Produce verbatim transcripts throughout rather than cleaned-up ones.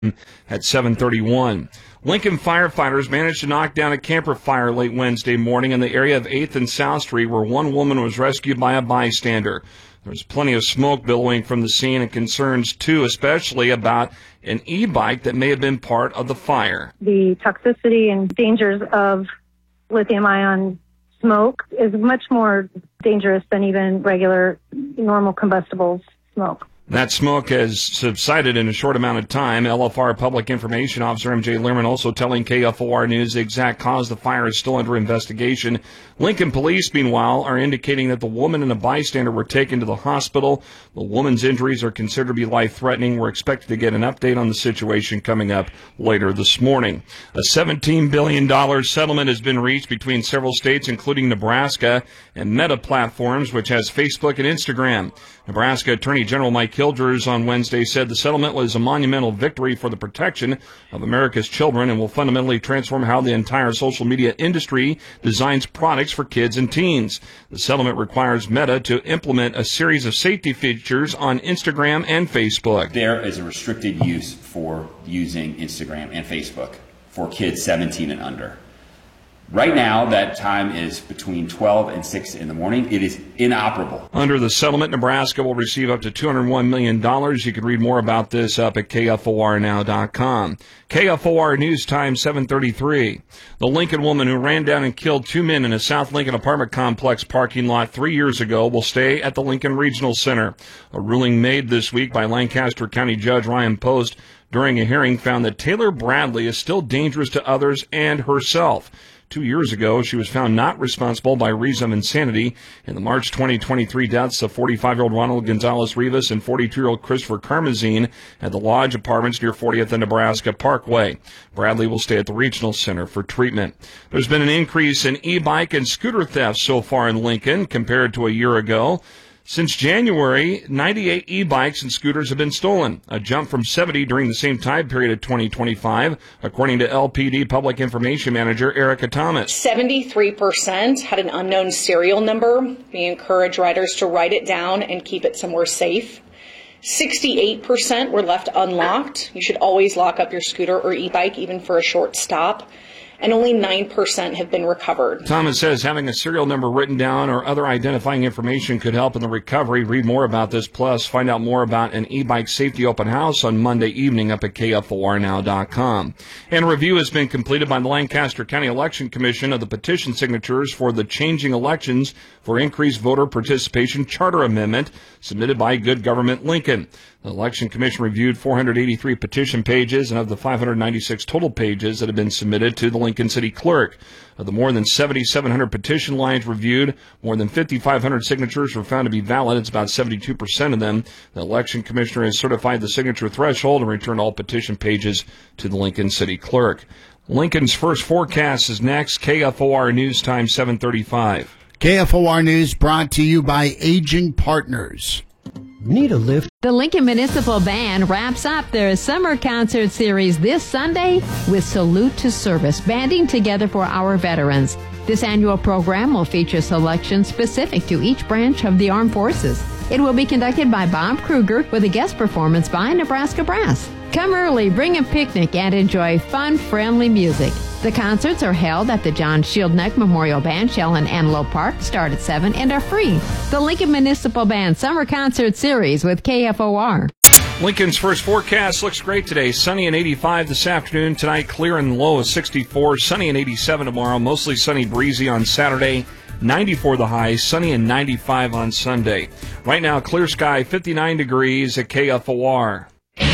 at seven thirty-one. Lincoln firefighters managed to knock down a camper fire late Wednesday morning in the area of eighth and South Street, where one woman was rescued by a bystander. There was plenty of smoke billowing from the scene, and concerns, too, especially about an e-bike that may have been part of the fire. The toxicity and dangers of lithium-ion smoke is much more dangerous than even regular, normal combustibles smoke. That smoke has subsided in a short amount of time. L F R Public Information Officer M J Lehrman also telling K F O R News the exact cause of the fire is still under investigation. Lincoln police, meanwhile, are indicating that the woman and a bystander were taken to the hospital. The woman's injuries are considered to be life-threatening. We're expected to get an update on the situation coming up later this morning. A seventeen billion dollars settlement has been reached between several states, including Nebraska, and Meta Platforms, which has Facebook and Instagram. Nebraska Attorney General Mike Hildress on Wednesday said the settlement was a monumental victory for the protection of America's children and will fundamentally transform how the entire social media industry designs products for kids and teens. The settlement requires Meta to implement a series of safety features on Instagram and Facebook. There is a restricted use for using Instagram and Facebook for kids seventeen and under. Right now, that time is between twelve and six in the morning. It is inoperable. Under the settlement, Nebraska will receive up to two hundred one million dollars. You can read more about this up at K F O R now dot com. K F O R News Time, seven thirty-three. The Lincoln woman who ran down and killed two men in a South Lincoln apartment complex parking lot three years ago will stay at the Lincoln Regional Center. A ruling made this week by Lancaster County Judge Ryan Post during a hearing found that Taylor Bradley is still dangerous to others and herself. Two years ago, she was found not responsible by reason of insanity in the March twenty twenty-three deaths of forty-five-year-old Ronald Gonzalez-Rivas and forty-two-year-old Christopher Karmazine at the Lodge Apartments near fortieth and Nebraska Parkway. Bradley will stay at the Regional Center for treatment. There's been an increase in e-bike and scooter thefts so far in Lincoln compared to a year ago. Since January, ninety-eight e-bikes and scooters have been stolen, a jump from seventy during the same time period of twenty twenty-five, according to L P D Public Information Manager Erica Thomas. seventy-three percent had an unknown serial number. We encourage riders to write it down and keep it somewhere safe. sixty-eight percent were left unlocked. You should always lock up your scooter or e-bike, even for a short stop. And only nine percent have been recovered. Thomas says having a serial number written down or other identifying information could help in the recovery. Read more about this, plus find out more about an e-bike safety open house on Monday evening up at K F O R now dot com. And a review has been completed by the Lancaster County Election Commission of the petition signatures for the Changing Elections for Increased Voter Participation Charter Amendment submitted by Good Government Lincoln. The Election Commission reviewed four hundred eighty-three petition pages, and of the five hundred ninety-six total pages that have been submitted to the Lincoln City Clerk. Of the more than seven thousand seven hundred petition lines reviewed, more than five thousand five hundred signatures were found to be valid. It's about seventy-two percent of them. The Election Commissioner has certified the signature threshold and returned all petition pages to the Lincoln City Clerk. Lincoln's first forecast is next. K F O R News Time, seven thirty-five. K F O R News brought to you by Aging Partners. Need a lift? The Lincoln Municipal Band wraps up their summer concert series this Sunday with Salute to Service, banding together for our veterans. This annual program will feature selections specific to each branch of the armed forces. It will be conducted by Bob Kruger with a guest performance by Nebraska Brass. Come early, bring a picnic, and enjoy fun, friendly music. The concerts are held at the John Shieldneck Memorial Bandshell in Antelope Park, start at seven, and are free. The Lincoln Municipal Band Summer Concert Series with K F O R. Lincoln's first forecast looks great today. Sunny and eighty-five this afternoon. Tonight, clear and low of sixty-four. Sunny and eighty-seven tomorrow. Mostly sunny, breezy on Saturday. ninety-four the high. Sunny and ninety-five on Sunday. Right now, clear sky, fifty-nine degrees at K F O R.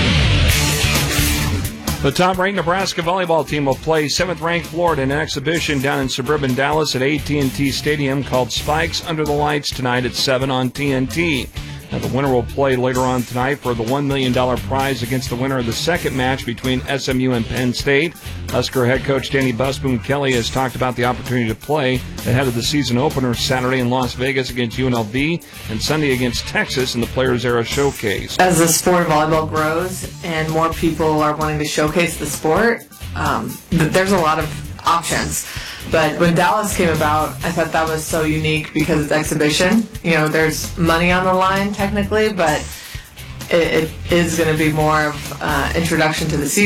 The top-ranked Nebraska volleyball team will play seventh-ranked Florida in an exhibition down in suburban Dallas at A T and T Stadium called Spikes Under the Lights tonight at seven on T N T. Now, the winner will play later on tonight for the one million dollars prize against the winner of the second match between S M U and Penn State. Husker head coach Danny Busboom Kelly has talked about the opportunity to play ahead of the season opener Saturday in Las Vegas against U N L V and Sunday against Texas in the Players Era Showcase. As the sport of volleyball grows and more people are wanting to showcase the sport, um, there's a lot of options. But when Dallas came about, I thought that was so unique because it's exhibition. You know, there's money on the line technically, but it, it is going to be more of uh, introduction to the season.